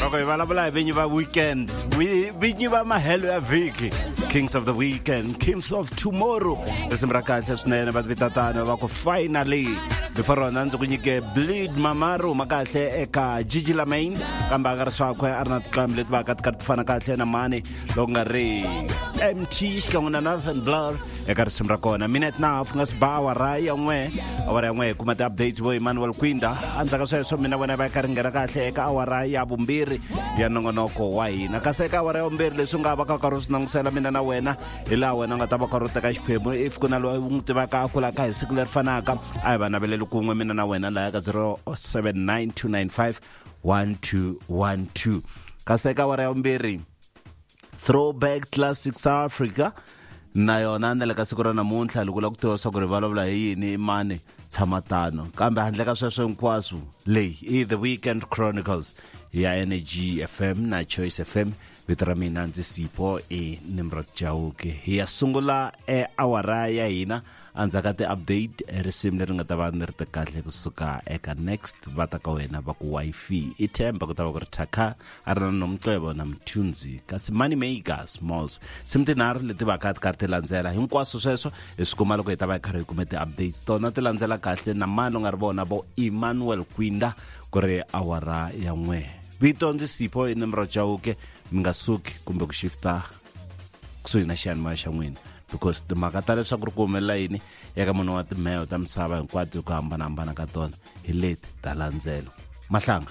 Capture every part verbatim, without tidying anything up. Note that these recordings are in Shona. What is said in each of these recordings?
Okay, valabula vinyi va weekend. We vinyi va mahelo ya viki. Kings of the weekend, Kings of tomorrow. Lesimra kahle swinene va vitatana va ku finally. Before rona ndzi ku nyike Bleed Mamaru makahle eka Gigi Lamain kamba ka swakwe arna tqam leti va ka tifana kahle na mani loko nga ri M T xikan'we na Nathan Blur eka risimra kona minute na hafu nga sibawa ra yan'we awara yan'we kuma ti updates vo Emmanuel Kwinda andzaka sweswo mina vona va ka ringena kahle eka awara ya vumbirhi ya nongonoko wa hina kasi eka awara ya vumbirhi leswi nga va ka ka ro sinangisela mina na wena hi laha wena nga ta va ka ro teka xiphemu if ku na loyi u n'wi tivaka a kulaka hi siku leri fanaka a hi va naveleli kun'we mina na wena laha ka zero seven nine two nine five one two one two kasi eka awara ya vumbirhi Throwback Classic South Africa na yona ndlela ka siku ra namuntlha loko la ku tiva swa ku ri vulavula hi yini imani tshamatano kambe handle ka sweswo hinkwaswo leyi i The Weekend Chronicles ya Energy F M na Choice F M vito ra mina ndzi Sipho e Nimrod Jauke hi ya sungula e awara ya hina andzaka ti update risimu leri nga ta va ni ri kahle kusuka eka next va ta ka wena va ku wifi i themba ku ta va ku ri Thaka a ri na nomcebo na Mthunzi kasi Money Makers Malls simtinari leti va ka ti karhi ti landzela hinkwaswo sweswo hi swi kuma loko hi ta va hi karhi hi kume ti updates tona ti landzela kahle na mani u nga ri vona vo Emmanuel Kwinda ku ri awara ya n'we vito ndzi Sipho e Nimrod Jauke mi nga suki kumbe ku shifta kusuhi na xiyanimoya xa n'wina because timhaka ta leswaku ri ku humelela yini eka munhu wa timheho ta misava hinkwato ku hambanahambana ka tona hi leti ta landzelo Mahlanga.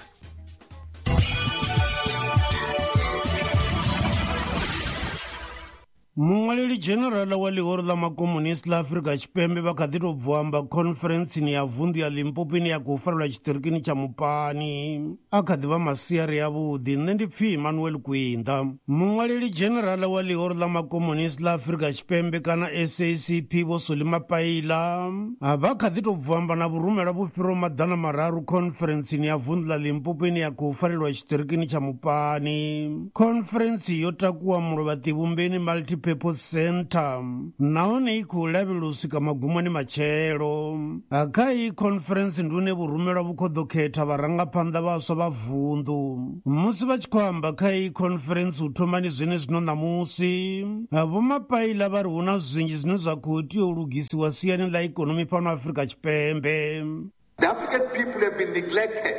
Mungwaleli general wa lihoro la makomunist la Afrika Tshipembe va khadi ro bvuamba conference ni ya vundu ya Limpopo ni ya ku farela xitirikini cha Mupani a khadi va masiyari ya vudi nne ndi pfi Emmanuel Kwinda mungwaleli general wa lihoro la makomunist la Afrika Tshipembe kana S A C P vo Solima Paila va khadi ro bvuamba na vurumela vufiro madana mararu conference ni ya vundu la Limpopo ni ya ku farela xitirikini cha Mupani conference yo takuwa mulovativumbeni multi Purpose Center naone i khou lavelusika magumoni matshelo aka i conference ndune vurumela vukhodokhetha varangaphanḓa vaswa va vundu musi va tshi khou amba kha i conference u thomani zwine zwino namusi Vho Mapaila vari hu na zwinzhi zwine zwa khou tea u lugisiwa siani ḽa ikonomi fhano Afrika Tshipembe. The African people have been neglected.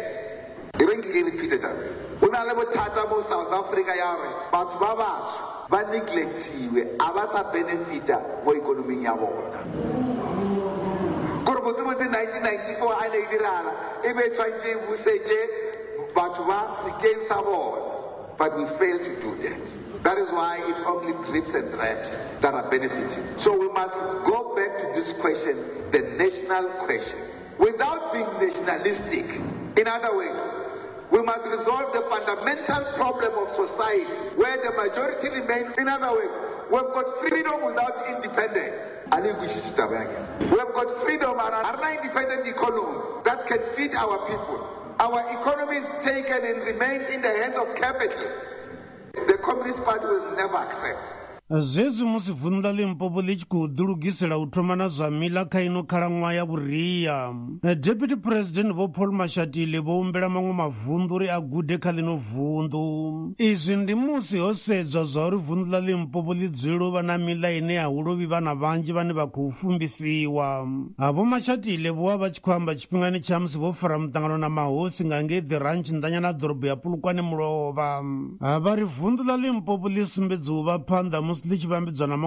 Una le bothata mo South Africa ya re batho ba batsho ba neglectiwe a ba sa benefita mo ikonoming ya bona gore botse botse nineteen ninety-four a ne dirala e be tshwantse busetse batho ba sekeng sa bona but we failed to do that. That is why it's only drips and drabs that are benefiting. So we must go back to this question, the national question, without being nationalistic. In other words, we must resolve the fundamental problem of society where the majority remain. In other words, we've got freedom without independence. We've got freedom and an independent economy that can feed our people. Our economy is taken and remains in the hands of capital. The Communist Party will never accept. Zwezwi musi vundu la Limpopo li tshi khou ḓilugisela u thoma na zwa miḽa kha ino khalaṅwaha ya vhuria Deputy President Vho Paul Mashatile vho humbela maṅwe mavundu uri a gude kha ḽino vundu izwi ndi musi ho sedzwa zwa uri vundu la Limpopo li dzulele u vha na miḽa ine ya hu lovhi vhana vhanzhi vhane vha khou fumbisiwa Vho Mashatile vho vha tshi khou amba tshifhingani tsha musi vho fara muṱangano na mahosi nga ngei ḓi ranch ndanyana ḓorobo ya Polokwane Mulovha vha ri vundu la Limpopo li sumbedza u vha phanḓa musi we will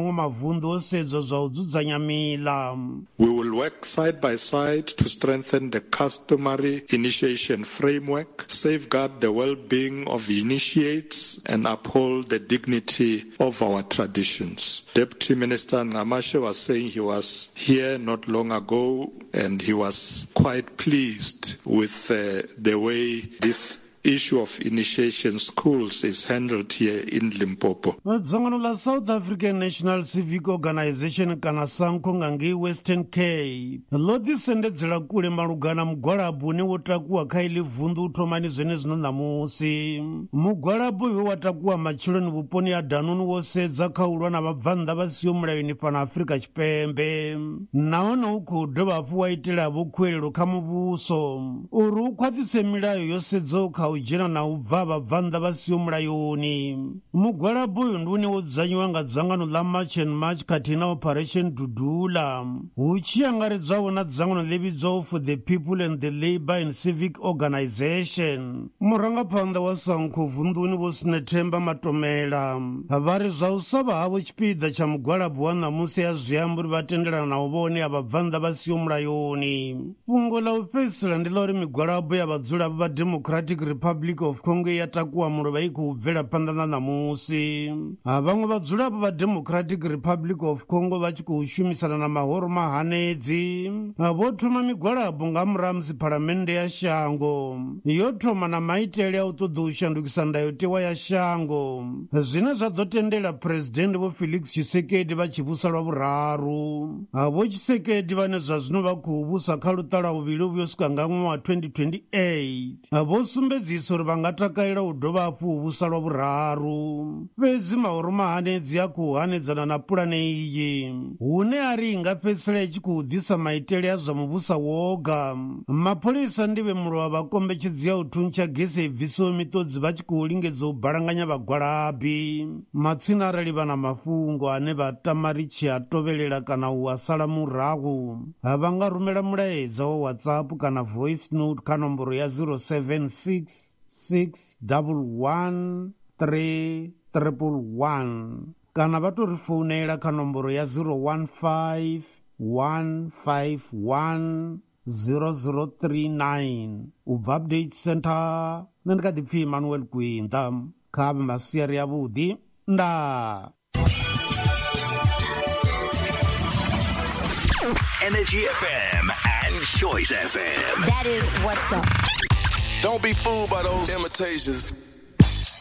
work side by side to strengthen the customary initiation framework, safeguard the well-being of initiates, and uphold the dignity of our traditions. Deputy Minister Ngamashe was saying he was here not long ago and he was quite pleased with uh, the way this issue of initiation schools is handled here in Limpopo. Dzangano la South African National Civic Organization kana SANCO nga ngei Western Cape lo ḓisendedzela kule malugana mugwalabo une wo takuwa kha iḽi vundu u thomani zwene zwino ṋamusi mugwalabo uyo wa takuwa matshiloni vhuponi ha Danuni wo sedza kha u lwa na vhabvannḓa vha siho mulayoni fhano Afrika Tshipembe nahone u khou dovha hafhu wa itela vho khuelelo kha muvhuso uri u khwaṱhise milayo yo sedzaho kha u dzhena na u bva vhabvannḓa vha siho mulayoni. Mugwalabo uyu ndi une wo dzudzanyiwa nga dzangano ḽa March and March khathihi na Operation Dudula, hu tshi angaredzwaho na dzangano ḽi vhidzwaho For the People and the Labour and Civic Organisation. Murangaphanḓa wa Sankho vunḓuni Vho Sinethemba Matomela vha ri zwa u sa vha havho tshipiḓa tsha mugwalabo wa ṋamusi ya zwi amba uri vha tendelana na u vhone ha vhabvannḓa vha siho mulayoni. Fhungo ḽa u fhedzisela ndi ḽa uri migwalabo ya vhadzulapo vha Democratic Republic of Congo i ya takuwa mulovha i khou bvela phanḓa na ṋamusi. Vhaṅwe vhadzulapo vha Democratic Republic of Congo vha tshi khou shumisana na mahoro mahanedzi vho thoma migwalabo nga murahu musi phalamennde ya shango yo thoma na maitele a u ṱoḓa u shandukisa ndayotewa ya shango, zwine zwa ḓo tendela President Vho Felix Tshisekedi vha tshi vhusa lwa vhuraru. Vho Tshisekedi vhane zwa zwino vha khou vhusa kha luṱa lwa vhuvhili vhuyo swika nga ṅwaha wa twenty twenty-eight vho sumbedzisa uri vha nga takalela u dovha hafhu u vhusa lwa vhuraru. Fhedzi mahoro mahanedzi a khou hanedzana na pulane iyi, hune a ri i nga fhedzisela i tshi khou ḓisa maitele a zwa muvhusa woga. Mapholisa ndi vhemulo wa vhakombetshedzi ya u thuntsha gese i bvisaho miṱodzi vha tshi khou lingedza u balanganya vhagwalabi. Matsina arali vha na mafhungo ane vha tama ri tshi a tovhelela kana u a sala murahu, vha nga rumela mulaedza wa WhatsApp kana voice note kha nomboro ya zero seven six six one one three one one kana vha to ri founela kha nomboro ya zero one five one five one zero zero three nine. U bva Update Center, nṋe ndi kha ḓi pfi Emmanuel Gwinda kha masiari ya vhuḓi nda. Energy F M and Choice F M. That is what's up. Don't be fooled by those imitations.